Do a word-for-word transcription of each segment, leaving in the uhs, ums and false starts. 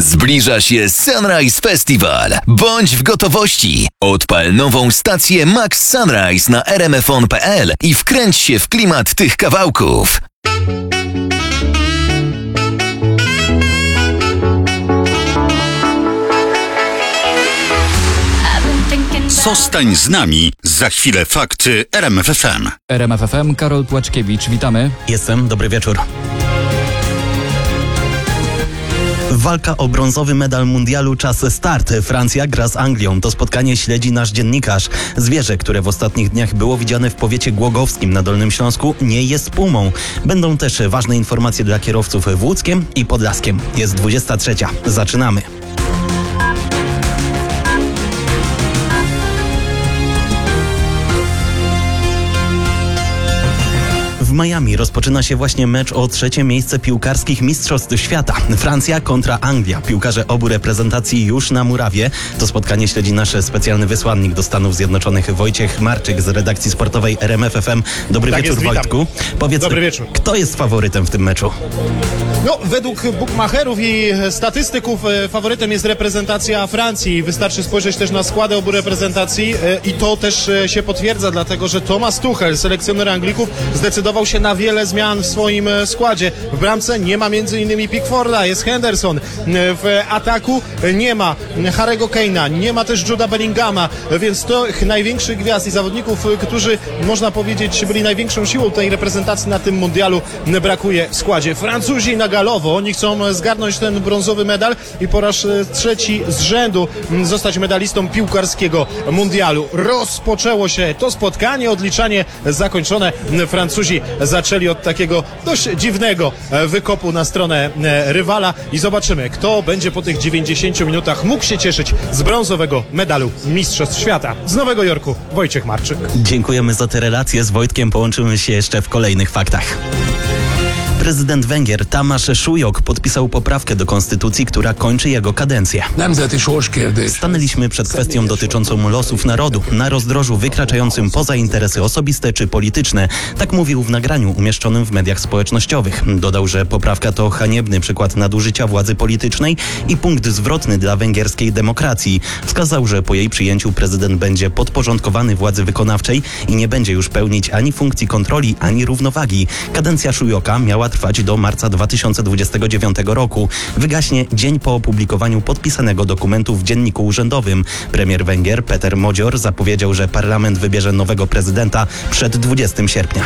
Zbliża się Sunrise Festival. Bądź w gotowości. Odpal nową stację Max Sunrise na r m f on kropka p l i wkręć się w klimat tych kawałków. Zostań z nami. Za chwilę fakty R M F F M. R M F F M, Karol Płaczkiewicz, witamy. Jestem, dobry wieczór. Walka o brązowy medal mundialu, czas start. Francja gra z Anglią. To spotkanie śledzi nasz dziennikarz. Zwierzę, które w ostatnich dniach było widziane w powiecie głogowskim na Dolnym Śląsku, nie jest pumą. Będą też ważne informacje dla kierowców w Łódzkiem i Podlaskiem. Jest dwudziesta trzecia. Zaczynamy. W Miami rozpoczyna się właśnie mecz o trzecie miejsce piłkarskich Mistrzostw Świata. Francja kontra Anglia. Piłkarze obu reprezentacji już na murawie. To spotkanie śledzi nasz specjalny wysłannik do Stanów Zjednoczonych Wojciech Marczyk z redakcji sportowej R M F F M. Dobry tak wieczór, jest, Wojtku. Powiedz, Dobry wieczór. Kto jest faworytem w tym meczu? No, według bukmacherów i statystyków faworytem jest reprezentacja Francji. Wystarczy spojrzeć też na składy obu reprezentacji i to też się potwierdza, dlatego że Thomas Tuchel, selekcjoner Anglików, zdecydował się na wiele zmian w swoim składzie. W bramce nie ma między innymi Pickforda, jest Henderson. W ataku nie ma Harry'ego Kane'a, nie ma też Jude'a Bellingama, więc to największych gwiazd i zawodników, którzy można powiedzieć byli największą siłą tej reprezentacji na tym mundialu, brakuje w składzie. Francuzi na galowo, oni chcą zgarnąć ten brązowy medal i po raz trzeci z rzędu zostać medalistą piłkarskiego mundialu. Rozpoczęło się to spotkanie, odliczanie zakończone. Francuzi zaczęli od takiego dość dziwnego wykopu na stronę rywala i zobaczymy, kto będzie po tych dziewięćdziesięciu minutach mógł się cieszyć z brązowego medalu Mistrzostw Świata. Z Nowego Jorku Wojciech Marczyk. Dziękujemy za te relacje. Z Wojtkiem połączymy się jeszcze w kolejnych faktach. Prezydent Węgier Tamás Súlyog podpisał poprawkę do konstytucji, która kończy jego kadencję. Stanęliśmy przed kwestią dotyczącą losów narodu, na rozdrożu wykraczającym poza interesy osobiste czy polityczne. Tak mówił w nagraniu umieszczonym w mediach społecznościowych. Dodał, że poprawka to haniebny przykład nadużycia władzy politycznej i punkt zwrotny dla węgierskiej demokracji. Wskazał, że po jej przyjęciu prezydent będzie podporządkowany władzy wykonawczej i nie będzie już pełnić ani funkcji kontroli, ani równowagi. Kadencja Súlyoga miała trwać do marca dwa tysiące dwudziestego dziewiątego roku. Wygaśnie dzień po opublikowaniu podpisanego dokumentu w Dzienniku Urzędowym. Premier Węgier Peter Modzior zapowiedział, że parlament wybierze nowego prezydenta przed dwudziestego sierpnia.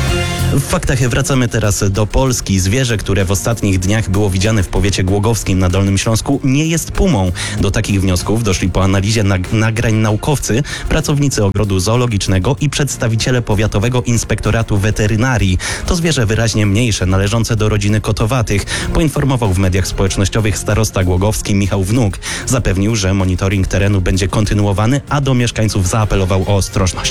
W faktach wracamy teraz do Polski. Zwierzę, które w ostatnich dniach było widziane w powiecie głogowskim na Dolnym Śląsku, nie jest pumą. Do takich wniosków doszli po analizie nag- nagrań naukowcy, pracownicy ogrodu zoologicznego i przedstawiciele Powiatowego Inspektoratu Weterynarii. To zwierzę wyraźnie mniejsze, należące do rodziny kotowatych, poinformował w mediach społecznościowych starosta głogowski Michał Wnuk. Zapewnił, że monitoring terenu będzie kontynuowany, a do mieszkańców zaapelował o ostrożność.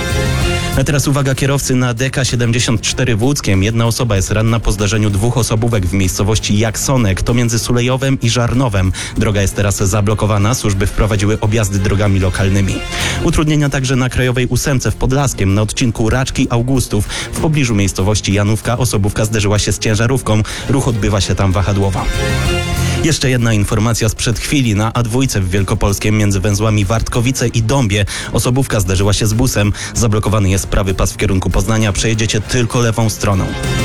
A teraz uwaga kierowcy na D K siedemdziesiąt cztery w Łódzkiem. Jedna osoba jest ranna po zdarzeniu dwóch osobówek w miejscowości Jaksonek. To między Sulejowem i Żarnowem. Droga jest teraz zablokowana. Służby wprowadziły objazdy drogami lokalnymi. Utrudnienia także na Krajowej Ósemce w Podlaskiem na odcinku Raczki Augustów. W pobliżu miejscowości Janówka osobówka zderzyła się z ciężarówką. Ruch odbywa się tam wahadłowo. Jeszcze jedna informacja sprzed chwili. Na A dwa w Wielkopolskiem między węzłami Wartkowice i Dąbie osobówka zderzyła się z busem. Zablokowany jest prawy pas w kierunku Poznania. Przejedziecie tylko lewą stroną.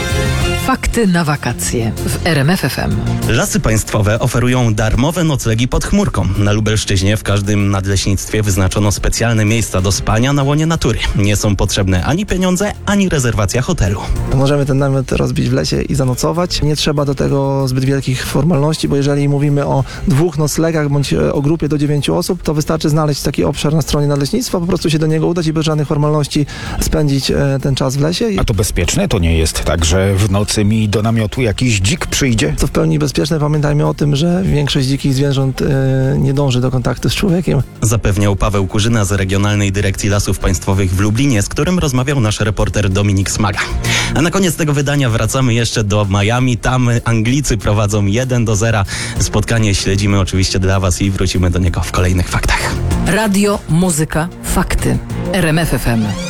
Fakty na wakacje w R M F F M. Lasy Państwowe oferują darmowe noclegi pod chmurką. Na Lubelszczyźnie w każdym nadleśnictwie wyznaczono specjalne miejsca do spania na łonie natury. Nie są potrzebne ani pieniądze, ani rezerwacja hotelu. Możemy ten namiot rozbić w lesie i zanocować. Nie trzeba do tego zbyt wielkich formalności, bo jeżeli mówimy o dwóch noclegach bądź o grupie do dziewięciu osób, to wystarczy znaleźć taki obszar na stronie nadleśnictwa, po prostu się do niego udać i bez żadnych formalności spędzić ten czas w lesie. A to bezpieczne? To nie jest tak, że w nocy mi do namiotu jakiś dzik przyjdzie? To w pełni bezpieczne. Pamiętajmy o tym, że większość dzikich zwierząt y, nie dąży do kontaktu z człowiekiem. Zapewniał Paweł Kurzyna z Regionalnej Dyrekcji Lasów Państwowych w Lublinie, z którym rozmawiał nasz reporter Dominik Smaga. A na koniec tego wydania wracamy jeszcze do Miami. Tam Anglicy prowadzą jeden do zera. Spotkanie śledzimy oczywiście dla Was i wrócimy do niego w kolejnych faktach. Radio, muzyka, fakty. R M F F M.